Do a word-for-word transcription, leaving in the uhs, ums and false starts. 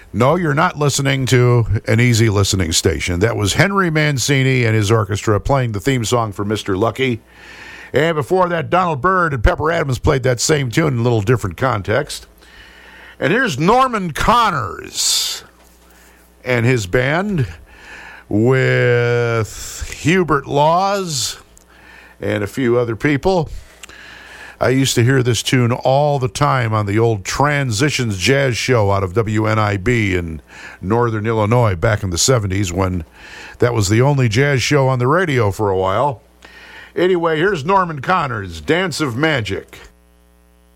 No, you're not listening to an easy listening station. That was Henry Mancini and his orchestra playing the theme song for Mister Lucky. And before that, Donald Byrd and Pepper Adams played that same tune in a little different context. And here's Norman Connors and his band with Hubert Laws and a few other people. I used to hear this tune all the time on the old Transitions Jazz Show out of W N I B in northern Illinois back in the seventies when that was the only jazz show on the radio for a while. Anyway, here's Norman Connors, Dance of Magic.